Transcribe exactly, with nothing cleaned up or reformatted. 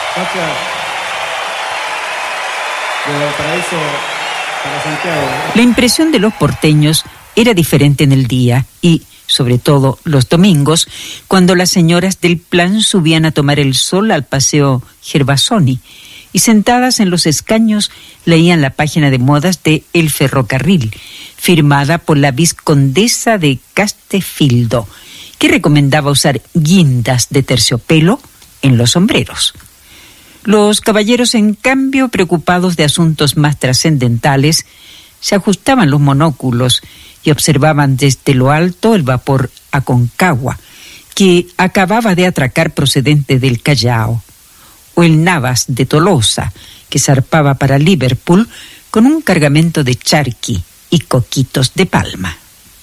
Gracias. De Valparaíso para Santiago. La impresión de los porteños era diferente en el día y, sobre todo, los domingos, cuando las señoras del plan subían a tomar el sol al paseo Gervasoni y sentadas en los escaños leían la página de modas de El Ferrocarril, firmada por la vizcondesa de Castefildo, que recomendaba usar guindas de terciopelo en los sombreros. Los caballeros, en cambio, preocupados de asuntos más trascendentales, se ajustaban los monóculos y observaban desde lo alto el vapor Aconcagua, que acababa de atracar procedente del Callao, o el Navas de Tolosa, que zarpaba para Liverpool con un cargamento de charqui y coquitos de palma.